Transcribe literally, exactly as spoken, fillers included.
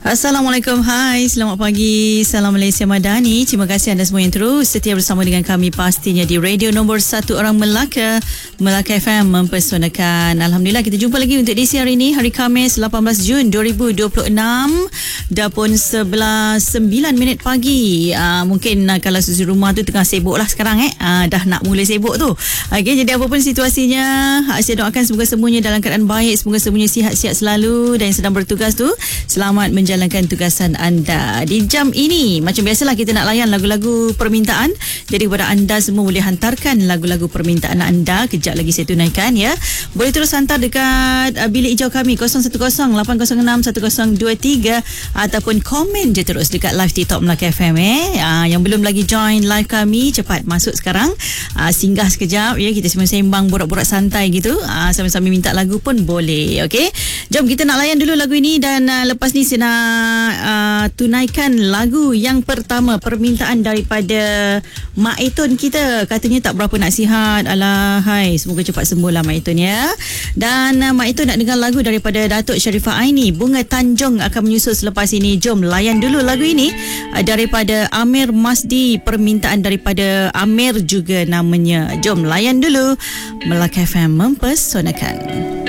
Assalamualaikum, hai, selamat pagi, salam Malaysia Madani. Terima kasih anda semua yang terus setia bersama dengan kami pastinya di radio nombor satu orang Melaka, Melaka F M mempersonakan. Alhamdulillah kita jumpa lagi untuk edisi hari ini, hari Khamis lapan belas Jun dua ribu dua puluh enam. Dah pun sebelas sembilan minit pagi. Aa, mungkin aa, kalau susu rumah tu tengah sibuk lah sekarang eh. Aa, dah nak mula sibuk tu. Okey, jadi apapun situasinya, saya doakan semoga semuanya dalam keadaan baik, semoga semuanya sihat-sihat selalu, dan yang sedang bertugas tu selamat menjalankan jalankan tugasan anda. Di jam ini macam biasalah kita nak layan lagu-lagu permintaan. Jadi kepada anda semua boleh hantarkan lagu-lagu permintaan anda. Kejap lagi saya tunaikan ya. Boleh terus hantar dekat uh, bilik hijau kami kosong satu kosong lapan kosong enam satu kosong dua tiga ataupun komen je terus dekat live TikTok Melaka F M eh. Uh, yang belum lagi join live kami, cepat masuk sekarang. Uh, singgah sekejap ya, kita sembang-sembang borak-borak santai gitu. Uh, sambil-sambil minta lagu pun boleh. Okey. Jom kita nak layan dulu lagu ini, dan uh, lepas ni saya nak Uh, tunaikan lagu yang pertama, permintaan daripada Mak Eton kita. Katanya tak berapa nasihat. Alah, hai, semoga cepat sembuh lah Mak Eton ya. Dan uh, Mak Eton nak dengar lagu daripada Datuk Sharifah Aini. Bunga Tanjung akan menyusul selepas ini. Jom layan dulu lagu ini uh, daripada Amir Masdi. Permintaan daripada Amir juga namanya. Jom layan dulu. Melaka F M mempersonakan.